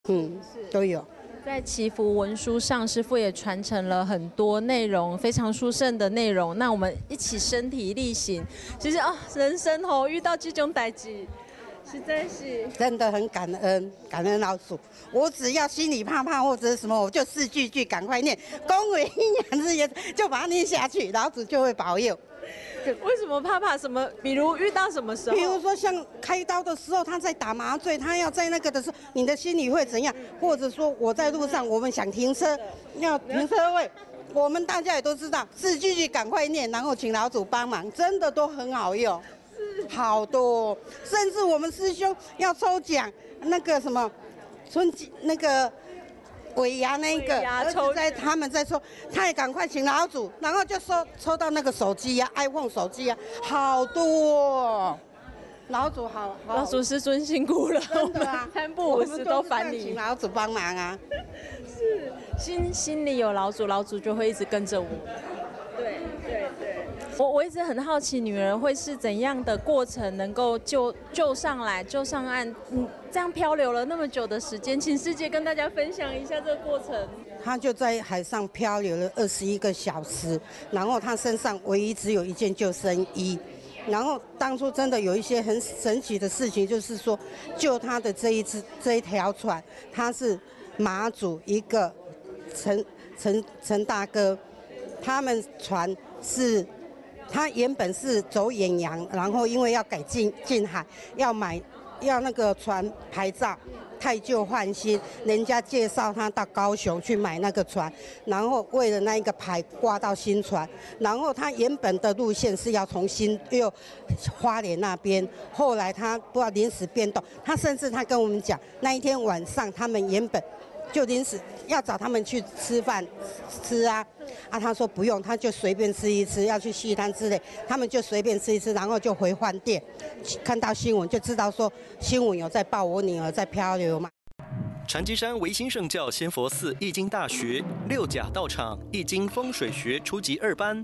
都有。 在祈福文书上，师父也传承了很多内容，非常殊胜的内容。那我们一起身体力行，其实人生遇到这种代志，实在是真的很感恩老祖。我只要心里怕或者什么，我就4句赶快念，恭维阴阳日夜，就把它念下去，老祖就会保佑。 为什么怕什么？比如遇到什么时候？ 比如说像开刀的时候，他在打麻醉，他要在那个的时候，你的心里会怎样？或者说我在路上，我们想停车，要停车位，我们大家也都知道，4句赶快念，然后请老祖帮忙，真的都很好用，好多，甚至我们师兄要抽奖，那个什么那个。尾牙那个，他们在抽，他也赶快请老祖，然后就抽到那个手机呀，iPhone 手机呀，好多。老祖好， 老祖师尊辛苦了， 真的啊 ，3不5时都烦你， 请老祖帮忙啊。 是，心里有老祖，老祖就会一直跟着我。对。我一直很好奇，女儿会是怎样的过程能够救上来、救上岸？这样漂流了那么久的时间，请师姐跟大家分享一下这个过程。 她就在海上漂流了21个小时，然后她身上唯一只有一件救生衣。然后当初真的有一些很神奇的事情，就是说救她的这一条船，她是马祖一个陈大哥，他们船是。他原本是走远洋，然后因为要改进海，要那个船牌照，太旧换新，人家介绍他到高雄去买那个船，然后为了那一个牌挂到新船，然后他原本的路线是要从花莲那边，后来他不知道临时变动，他甚至跟我们讲，那一天晚上他们原本就临时要找他们去吃饭他说不用，他就随便吃一吃，要去西滩之类，他们就随便吃一吃，然后就回饭店，看到新闻就知道说新闻有在报我女儿在漂流嘛。 禅机山维新圣教仙佛寺易经大学6甲道场易经风水学初级2班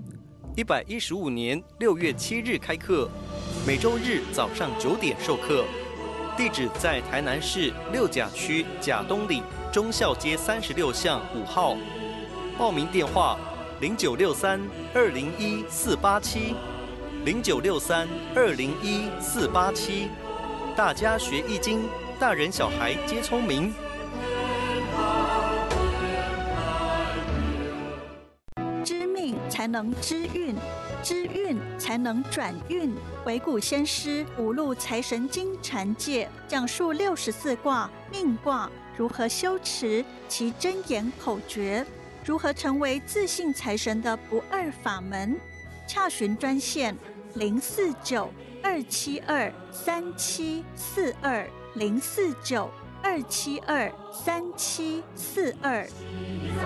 ，115年6月7日开课，每周日早上9点授课，地址在台南市6甲区甲东里忠孝街36巷5号。报名电话0963-201-487，0963-201-487。大家学易经，大人小孩皆聪明。 知命才能知运，知运才能转运。回古先师五路财神经禅界讲述64卦命卦如何修持其真言口诀，如何成为自信财神的不二法门？洽询专线049-272-3742，049-272-3742。